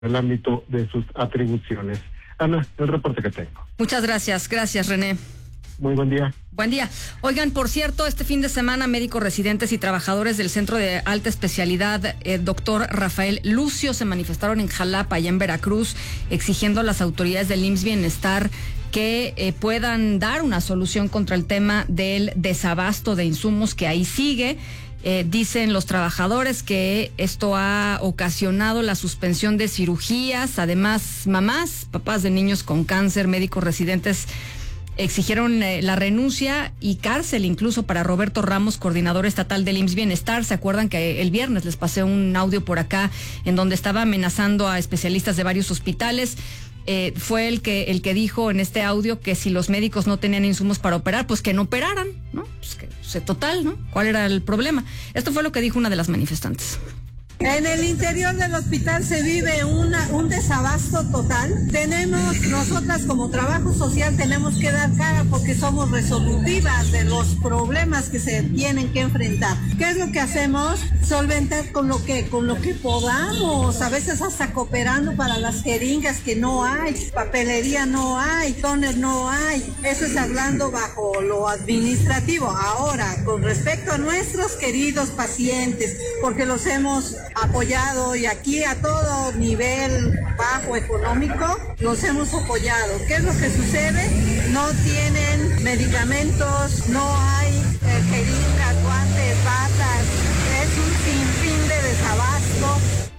el ámbito de sus atribuciones. Ana, el reporte que tengo. Muchas gracias. Gracias, René. Muy buen día. Buen día. Oigan, por cierto, este fin de semana médicos residentes y trabajadores del Centro de Alta Especialidad Dr. Rafael Lucio se manifestaron en Jalapa, allá en Veracruz, exigiendo a las autoridades del IMSS Bienestar que puedan dar una solución contra el tema del desabasto de insumos que ahí sigue. Dicen los trabajadores que esto ha ocasionado la suspensión de cirugías. Además, mamás, papás de niños con cáncer, médicos residentes exigieron la renuncia y cárcel incluso para Roberto Ramos, coordinador estatal del IMSS Bienestar. ¿Se acuerdan que el viernes les pasé un audio por acá en donde estaba amenazando a especialistas de varios hospitales? Fue el que dijo en este audio que si los médicos no tenían insumos para operar, pues que no operaran, ¿no? Pues que total, ¿no? ¿Cuál era el problema? Esto fue lo que dijo una de las manifestantes. En el interior del hospital se vive un desabasto total. Nosotras como trabajo social tenemos que dar cara porque somos resolutivas de los problemas que se tienen que enfrentar. ¿Qué es lo que hacemos? Solventar con lo que podamos, a veces hasta cooperando para las jeringas que no hay, papelería no hay, tóner no hay. Eso es hablando bajo lo administrativo. Ahora, con respecto a nuestros queridos pacientes, porque los hemos apoyado y aquí a todo nivel bajo económico los hemos apoyado. ¿Qué es lo que sucede? No tienen medicamentos, no hay jeringas, guantes, batas, es un sinfín de desabasto.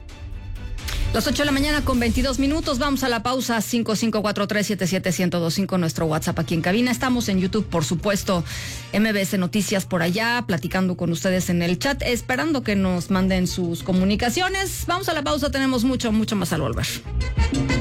Las 8 de la mañana con 22 minutos, vamos a la pausa. 5543771025, nuestro WhatsApp aquí en cabina. Estamos en YouTube, por supuesto, MBS Noticias por allá, platicando con ustedes en el chat, esperando que nos manden sus comunicaciones. Vamos a la pausa, tenemos mucho más al volver.